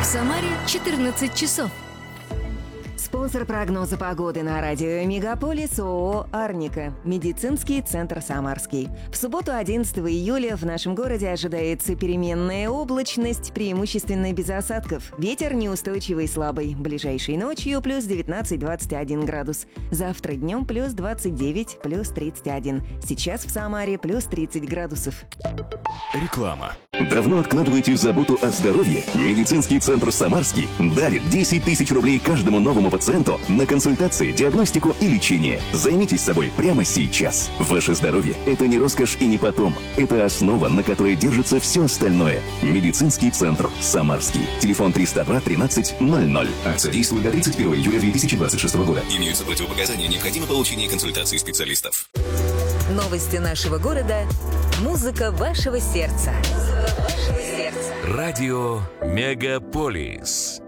В Самаре 14 часов. Спонсор прогноза погоды на радио «Мегаполис» ООО «Арника». Медицинский центр «Самарский». В субботу 11 июля в нашем городе ожидается переменная облачность, преимущественно без осадков. Ветер неустойчивый слабый. Ближайшей ночью плюс 19-21 градус. Завтра днем плюс 29, плюс 31. Сейчас в Самаре плюс 30 градусов. Реклама. Давно откладываете заботу о здоровье? Медицинский центр «Самарский» дарит 10 тысяч рублей каждому новому пациенту на консультации, диагностику и лечение. Займитесь собой прямо сейчас. Ваше здоровье – это не роскошь и не потом. Это основа, на которой держится все остальное. Медицинский центр «Самарский». Телефон 302 13 00. Акция действует до 31 июля 2026 года. Имеются противопоказания, необходимо получение консультации специалистов. Новости нашего города. Музыка вашего сердца. Радио «Мегаполис».